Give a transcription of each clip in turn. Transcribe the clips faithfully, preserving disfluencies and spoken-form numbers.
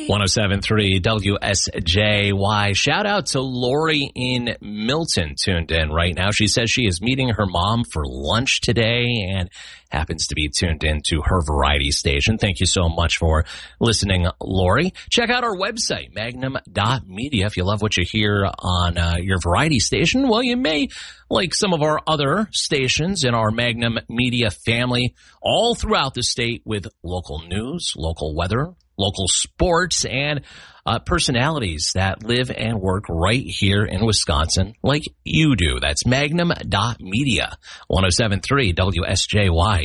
one oh seven point three W S J Y. Shout out to Lori in Milton, tuned in right now. She says she is meeting her mom for lunch today and happens to be tuned in to her variety station. Thank you so much for listening, Lori. Check out our website, magnum dot media. If you love what you hear on uh, your variety station, well, you may like some of our other stations in our Magnum Media family all throughout the state with local news, local weather, local sports, and uh, personalities that live and work right here in Wisconsin like you do. That's magnum dot media, one oh seven point three W S J Y.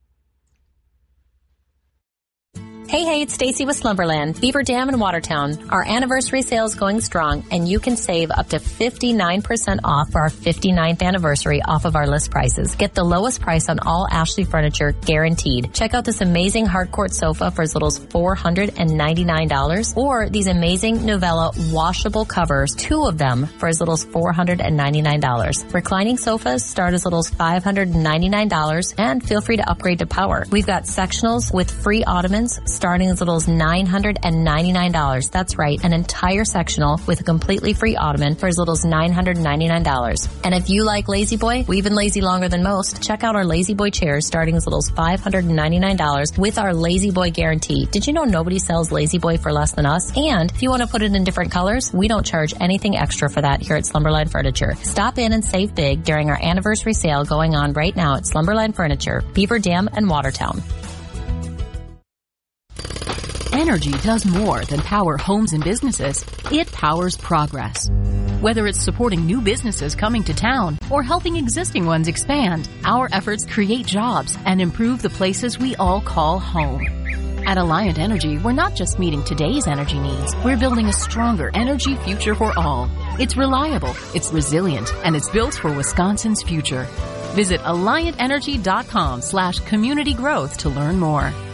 Hey, hey, it's Stacy with Slumberland, Beaver Dam in Watertown. Our anniversary sale is going strong, and you can save up to fifty-nine percent off for our fifty-ninth anniversary off of our list prices. Get the lowest price on all Ashley furniture, guaranteed. Check out this amazing hardcourt sofa for as little as four hundred ninety-nine dollars, or these amazing Novella washable covers, two of them for as little as four hundred ninety-nine dollars. Reclining sofas start as little as five hundred ninety-nine dollars, and feel free to upgrade to power. We've got sectionals with free ottomans starting as little as nine hundred ninety-nine dollars. That's right, an entire sectional with a completely free ottoman for as little as nine hundred ninety-nine dollars. And if you like Lazy Boy, we've been lazy longer than most. Check out our Lazy Boy chairs starting as little as five hundred ninety-nine dollars with our Lazy Boy guarantee. Did you know nobody sells Lazy Boy for less than us? And if you want to put it in different colors, we don't charge anything extra for that here at Slumberline Furniture. Stop in and save big during our anniversary sale going on right now at Slumberline Furniture, Beaver Dam and Watertown. Energy does more than power homes and businesses. It powers progress. Whether it's supporting new businesses coming to town or helping existing ones expand, our efforts create jobs and improve the places we all call home. At Alliant Energy, we're not just meeting today's energy needs. We're building a stronger energy future for all. It's reliable, it's resilient, and it's built for Wisconsin's future. Visit alliant energy dot com slash community growth to learn more.